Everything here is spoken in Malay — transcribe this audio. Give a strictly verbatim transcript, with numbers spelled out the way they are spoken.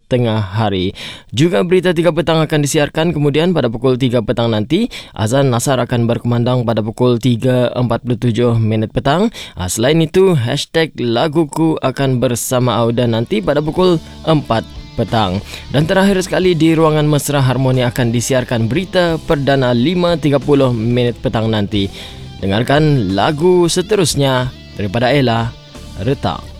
tengah hari. Juga berita tiga petang akan disiarkan, kemudian pada pukul tiga petang nanti azan Nasar akan berkumandang pada pukul tiga empat puluh tujuh minit petang. Selain itu, hashtag laguku akan bersama Auda nanti pada pukul empat petang. Dan terakhir sekali, di ruangan Mesra Harmoni akan disiarkan berita perdana lima tiga puluh minit petang nanti. Dengarkan lagu seterusnya daripada Ella, Retak.